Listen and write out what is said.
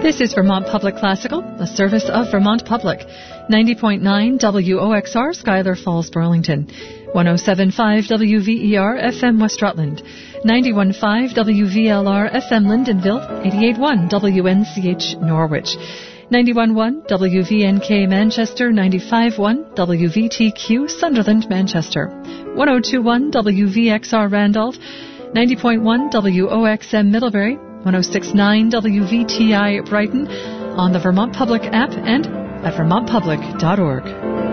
This is Vermont Public Classical, a service of Vermont Public. 90.9 WOXR, Schuyler Falls, Burlington. 107.5 WVER, FM West Rutland. 91.5 WVLR, FM Lyndonville. 88.1 WNCH, Norwich. 91.1 WVNK, Manchester. 95.1 WVTQ, Sunderland, Manchester. 102.1 WVXR, Randolph. 90.1 WOXM, Middlebury. 106.9 WVTI Brighton, on the Vermont Public app and at vermontpublic.org.